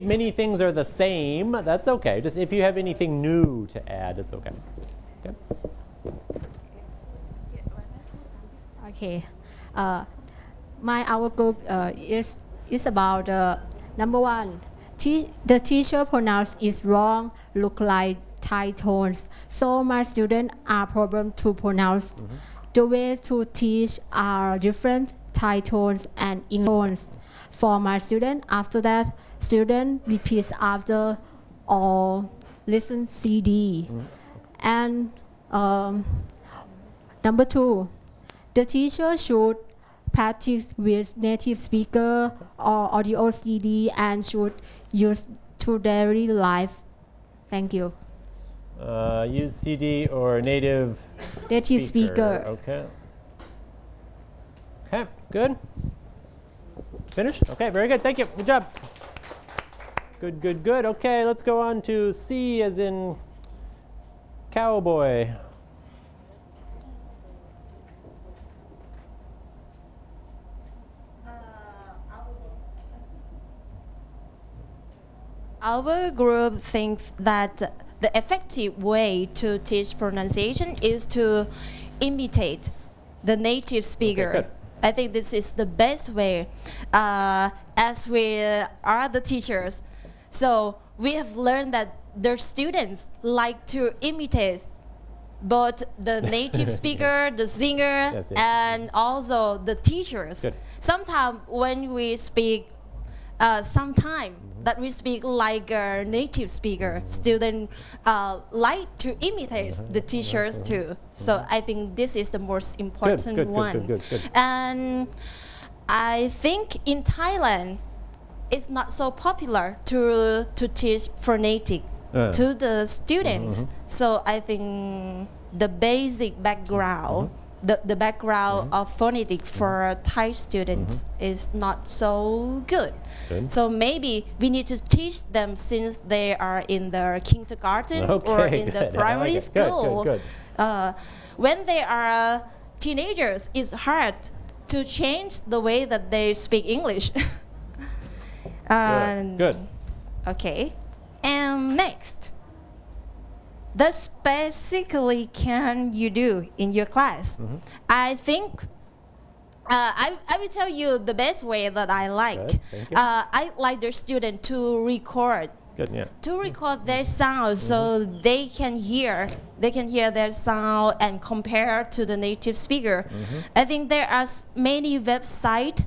Many things are the same. That's okay. Just if you have anything new to add, it's okay. Okay. Okay. Our group is about number one. The teacher pronounce is wrong, look like Thai tones. So my students are problem to pronounce. The ways to teach are different Thai tones and English tones. For my student, after that, student repeats after or listen CD. And number two, the teacher should practice with native speaker or audio CD and should use to daily life. Thank you. Use CD or native speaker. Okay. Okay, good. Finished? Okay, very good. Thank you. Good job. Good, good, good. Okay, let's go on to C as in cowboy. Our group thinks that the effective way to teach pronunciation is to imitate the native speaker. Okay, I think this is the best way, as we are the teachers. So we have learned that their students like to imitate both the native speaker, the singer, yes. and also the teachers. Good. Sometimes when we speak, that we speak like a native speaker, students like to imitate the teachers too. So I think this is the most important one. Good. And I think in Thailand, it's not so popular to teach phonetic to the students. So I think the basic background, the background of phonetic for Thai students is not so good. So maybe we need to teach them since they are in the kindergarten or in the primary school. Good. When they are teenagers, it's hard to change the way that they speak English. Good. Okay. And next, what specifically can you do in your class? I think I will tell you the best way that I like. Thank you. I like the student to record. Good, yeah. To record their sound so they can hear their sound and compare to the native speaker. I think there are many websites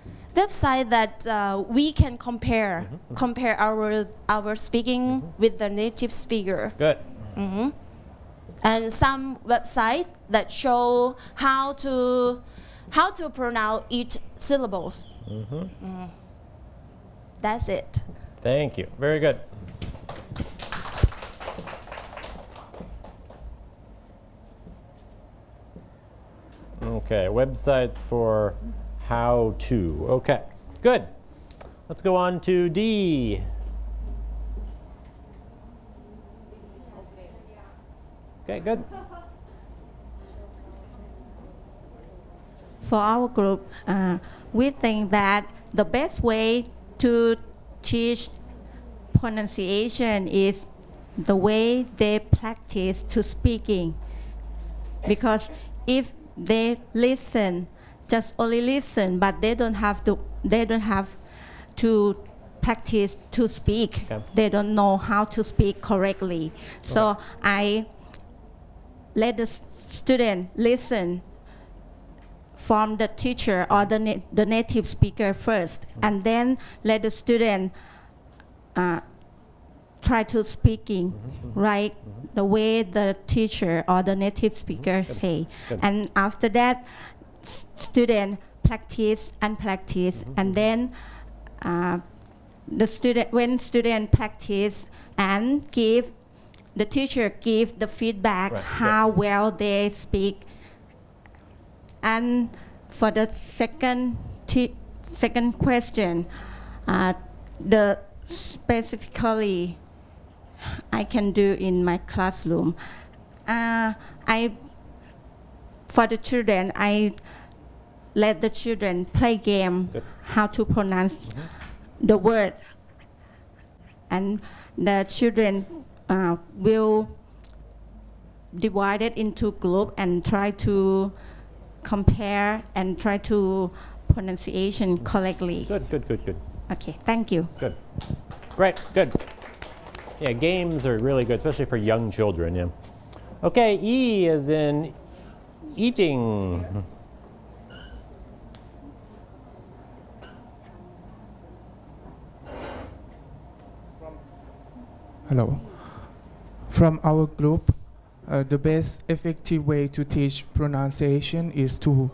that we can compare our speaking with the native speaker. Good. And some websites that show how to pronounce each syllable. That's it. Thank you. Very good. Okay, websites for how to. Okay, good. Let's go on to D. Okay, good. For our group, we think that the best way to teach pronunciation is the way they practice to speaking. Because if they listen, just only listen, but they don't have to practice to speak. Okay. They don't know how to speak correctly. So I let the student listen from the teacher or the native speaker first, and then let the student try to speaking right the way the teacher or the native speaker say. Good. And after that, student practice and practice, and then when student practice and the teacher give the feedback how well they speak. And for the second question, the specifically I can do in my classroom. For the children, I let the children play game how to pronounce the word and the children will divide it into group and try to compare and try to pronunciation correctly. Good, good, good, good. Okay, thank you. Good. Great, good. Yeah, games are really good, especially for young children, yeah. Okay, E is in eating. Hello. From our group, the best effective way to teach pronunciation is to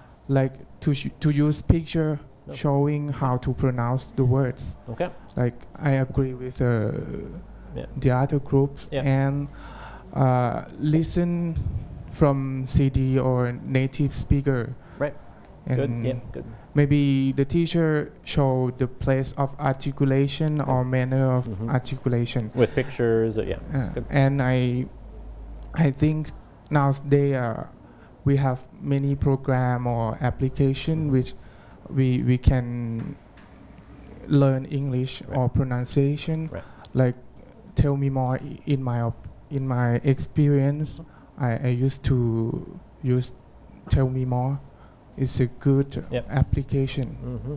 use picture showing how to pronounce the words. Okay. Like I agree with the other group, and listen from CD or native speaker. Right. And good. Yeah. Good. maybe the teacher show the place of articulation or manner of articulation with pictures. Yeah. Good. And I think nowadays we have many program or application which we can learn English or pronunciation. Right. Like Tell Me More, in my experience, I used to use Tell Me More. It's a good application.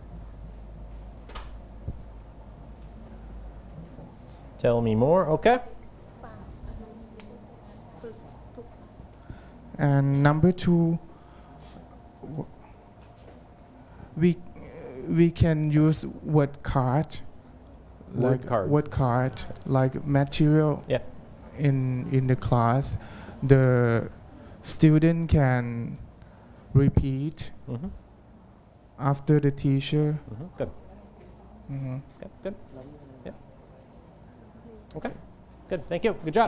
Tell Me More. Okay. And number 2, we can use word card, like material in the class. The student can repeat after the teacher. Good. Okay, good. Yeah. Okay. Good. Thank you. Good job.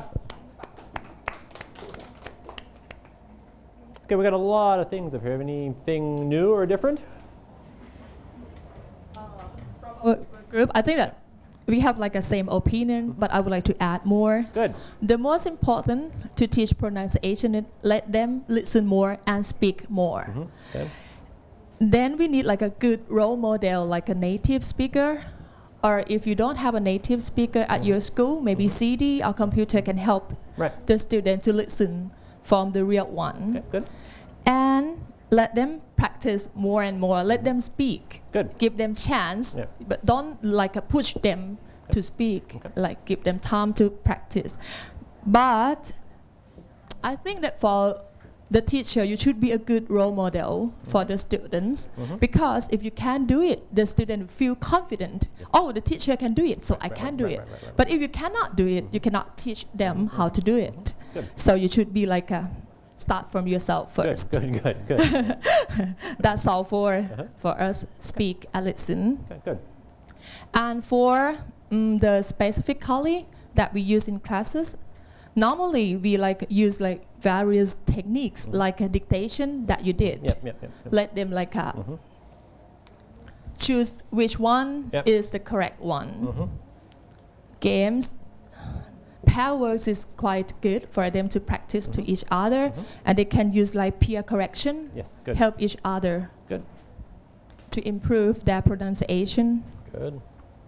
Okay, we got a lot of things up here. Have anything new or different? From our group, I think that we have like a same opinion, but I would like to add more. Good. The most important to teach pronunciation is let them listen more and speak more. Okay. Then we need like a good role model, like a native speaker. Or if you don't have a native speaker at your school, maybe CD or computer can help the student to listen from the real one. Okay, good. And let them practice more and more. Let them speak. Good. Give them chance, but don't like push them to speak. Like give them time to practice. But I think that for the teacher, you should be a good role model for the students, because if you can do it, the student feel confident. Oh, the teacher can do it, so I can do it. But if you cannot do it, you cannot teach them how to do it. Good. So you should be like start from yourself first. Good. That's all for us. Speak and listen. Okay, good. And for the specifically that we use in classes, normally we use various techniques like a dictation that you did. Let them choose which one is the correct one. Games, pair works is quite good for them to practice to each other, and they can use peer correction, help each other to improve their pronunciation. Good.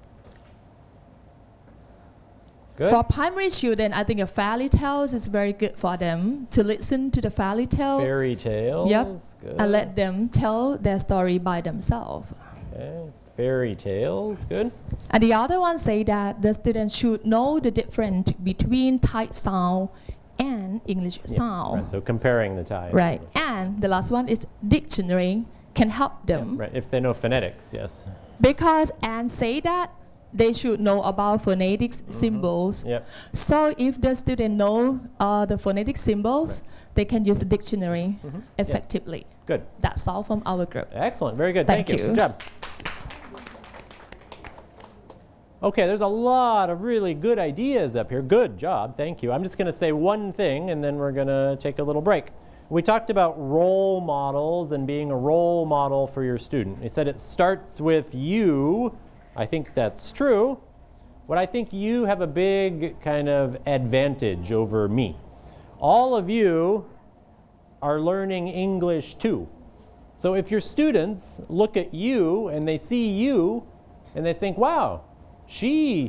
For primary children, I think fairy tales is very good for them to listen to the fairy tale. Fairy tales. Yep. Good. And let them tell their story by themselves. Okay. Fairy tales. Good. And the other one say that the students should know the difference between Thai sound and English sound. Right. So comparing the Thai. Right. And the last one is dictionary can help them. Right. If they know phonetics, yes. Because and say that they should know about phonetics symbols. So if the student know the phonetic symbols, they can use the dictionary effectively. Good. That's all from our group. Excellent. Very good. Thank you. you. Good job. Okay, there's a lot of really good ideas up here. Good job. Thank you. I'm just going to say one thing, and then we're going to take a little break. We talked about role models and being a role model for your student. He said it starts with you. I think that's true, but I think you have a big kind of advantage over me. All of you are learning English too. So if your students look at you and they see you and they think, wow, she